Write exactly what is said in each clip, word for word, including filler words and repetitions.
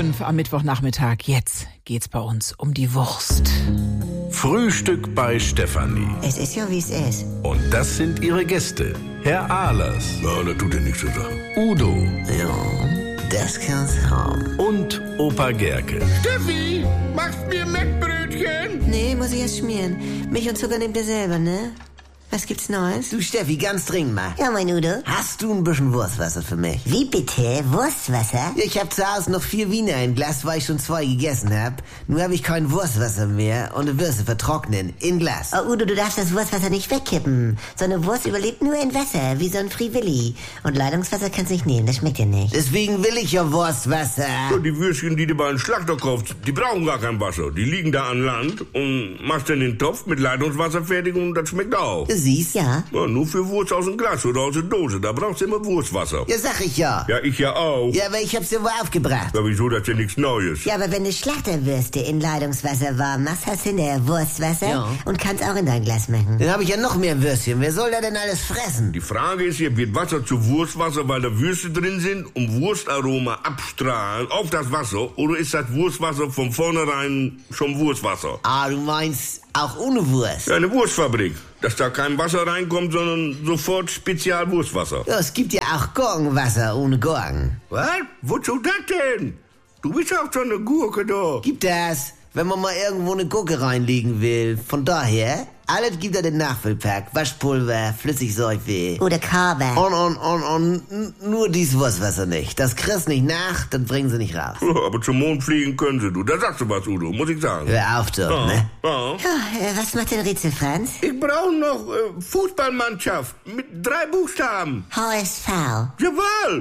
fünf am Mittwochnachmittag. Jetzt geht's bei uns um die Wurst. Frühstück bei Stefanie. Es ist ja, wie es ist. Und das sind ihre Gäste. Herr Ahlers. Ja, das tut ja nichts zu sagen. Udo. Ja, das kann's haben. Und Opa Gerke. Steffi, machst mir Mettbrötchen? Nee, muss ich erst schmieren. Milch und Zucker nehmt ihr selber, ne? Was gibt's Neues? Du Steffi, ganz dringend mal. Ja, mein Udo. Hast du ein bisschen Wurstwasser für mich? Wie bitte? Wurstwasser? Ich hab zu Hause noch vier Wiener im Glas, weil ich schon zwei gegessen hab. Nur hab ich kein Wurstwasser mehr und eine Würste vertrocknen in Glas. Oh, Udo, du darfst das Wurstwasser nicht wegkippen. So eine Wurst überlebt nur in Wasser, wie so ein Free Willy. Und Leitungswasser kannst du nicht nehmen, das schmeckt dir nicht. Deswegen will ich ja Wurstwasser. Ja, die Würstchen, die du bei einem Schlachter kaufst, die brauchen gar kein Wasser. Die liegen da an Land und machst dann den Topf mit Leitungswasser fertig und das schmeckt auch. Du siehst? Ja. Ja, nur für Wurst aus dem Glas oder aus der Dose. Da brauchst du immer Wurstwasser. Ja, sag ich ja. Ja, ich ja auch. Ja, aber ich hab's dir wohl aufgebracht. Ja, wieso, das ist ja nichts Neues. Ja, aber wenn du Schlachterwürste in Leitungswasser warm machst, hast du hinterher Wurstwasser Ja. und kannst auch in dein Glas machen. Dann hab ich ja noch mehr Würstchen. Wer soll da denn alles fressen? Die Frage ist hier, wird Wasser zu Wurstwasser, weil da Würste drin sind und Wurstaroma abstrahlen auf das Wasser? Oder ist das Wurstwasser von vornherein schon Wurstwasser? Ah, du meinst auch ohne Wurst? Ja, eine Wurstfabrik. Dass da kein Wasser reinkommt, sondern sofort Spezialwurstwasser. Ja, es gibt ja auch Gurkenwasser ohne Gurken. Was? Wozu das denn? Du bist auch so eine Gurke da. Gibt das, wenn man mal irgendwo eine Gurke reinlegen will. Von daher, alles gibt da den Nachfüllpack. Waschpulver, Flüssigseife. Oder Körbe. Und, und, und, und n- nur dies Wurstwasser nicht. Das kriegst nicht nach, das bringen sie nicht raus. Ja, aber zum Mond fliegen können sie, du. Da sagst du was, Udo, muss ich sagen. Hör auf doch, Ja, ne? ja. Ja, äh, was macht denn Rätsel, Franz? Ich brauche noch äh, Fußballmannschaft mit drei Buchstaben. H S V. Jawohl.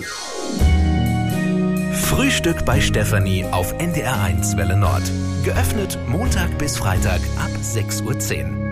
Frühstück bei Stefanie auf N D R eins Welle Nord. Geöffnet Montag bis Freitag ab sechs Uhr zehn.